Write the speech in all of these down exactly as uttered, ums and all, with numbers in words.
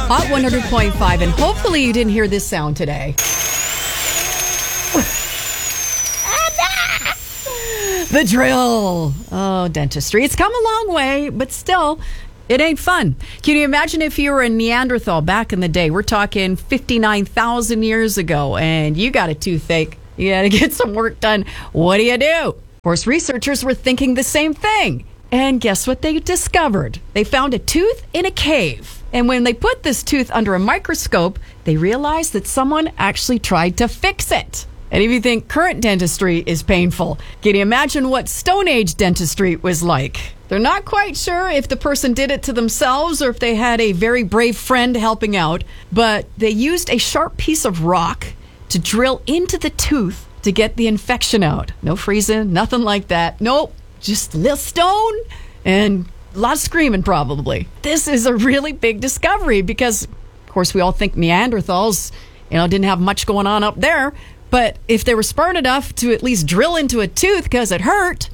Hot one hundred point five, and hopefully you didn't hear this sound today. The drill. Oh, dentistry. It's come a long way, but still, it ain't fun. Can you imagine if you were a Neanderthal back in the day? We're talking fifty-nine thousand years ago, and you got a toothache. You got to get some work done. What do you do? Of course, researchers were thinking the same thing. And guess what they discovered? They found a tooth in a cave. And when they put this tooth under a microscope, they realized that someone actually tried to fix it. And if you think current dentistry is painful, can you imagine what Stone Age dentistry was like? They're not quite sure if the person did it to themselves or if they had a very brave friend helping out, but they used a sharp piece of rock to drill into the tooth to get the infection out. No freezing, nothing like that. Nope, just a little stone and a lot of screaming probably. This is a really big discovery because, of course, we all think Neanderthals, you know, didn't have much going on up there. But if they were smart enough to at least drill into a tooth because it hurt,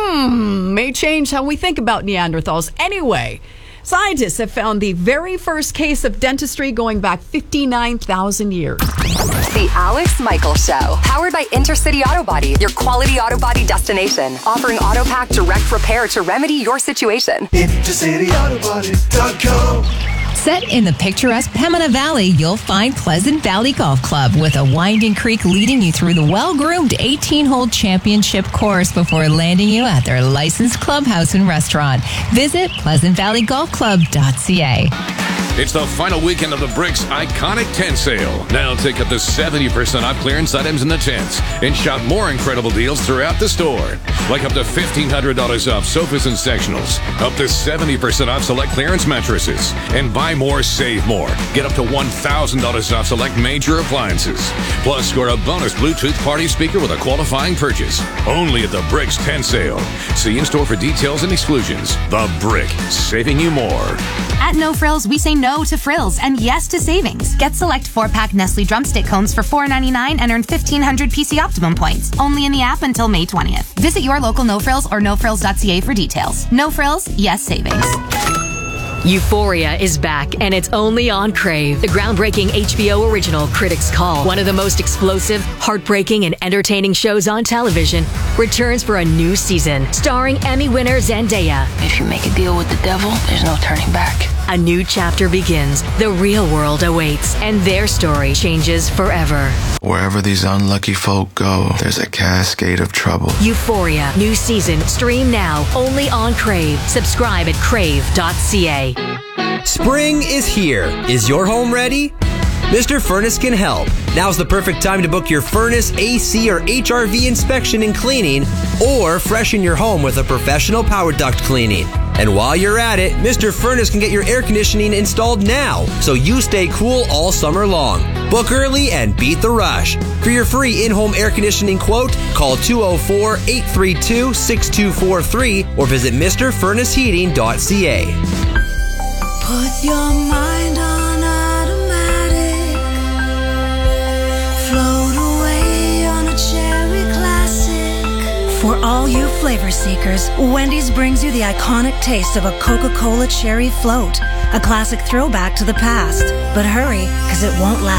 hmm, may change how we think about Neanderthals. Anyway, scientists have found the very first case of dentistry going back fifty-nine thousand years. The Alex Michael Show, powered by Intercity Auto Body, your quality auto body destination, offering AutoPack direct repair to remedy your situation. Intercity Auto Body dot com. Set in the picturesque Pembina Valley, you'll find Pleasant Valley Golf Club with a winding creek leading you through the well-groomed eighteen-hole championship course before landing you at their licensed clubhouse and restaurant. Visit pleasant valley golf club dot c a. It's the final weekend of the Bricks Iconic Tent Sale. Now take up to seventy percent off clearance items in the tents and shop more incredible deals throughout the store. Like up to fifteen hundred dollars off sofas and sectionals, up to seventy percent off select clearance mattresses, and buy more, save more. Get up to one thousand dollars off select major appliances. Plus, score a bonus Bluetooth party speaker with a qualifying purchase. Only at the Bricks Tent Sale. See in-store for details and exclusions. The Brick, saving you more. At No Frills, we say no to frills and yes to savings. Get select four-pack Nestle Drumstick cones for four ninety-nine and earn fifteen hundred P C Optimum points. Only in the app until May twentieth. Visit your local No Frills or no frills dot c a for details. No Frills, yes savings. Euphoria is back, and it's only on Crave. The groundbreaking H B O original Critics' Call, one of the most explosive, heartbreaking, and entertaining shows on television, returns for a new season, starring Emmy winner Zendaya. If you make a deal with the devil, there's no turning back. A new chapter begins. The real world awaits, and their story changes forever. Wherever these unlucky folk go, there's a cascade of trouble. Euphoria, new season, stream now, only on Crave. Subscribe at crave dot c a. Spring is here. Is your home ready? Mister Furnace can help. Now's the perfect time to book your furnace, A C, or H R V inspection and cleaning, or freshen your home with a professional power duct cleaning. And while you're at it, Mister Furnace can get your air conditioning installed now, so you stay cool all summer long. Book early and beat the rush. For your free in-home air conditioning quote, call two oh four, eight three two, six two four three or visit Mr Furnace Heating dot c a. Put your mind on automatic. Float away on a cherry classic. For all you flavor seekers, Wendy's brings you the iconic taste of a Coca-Cola Cherry Float. A classic throwback to the past. But hurry, because it won't last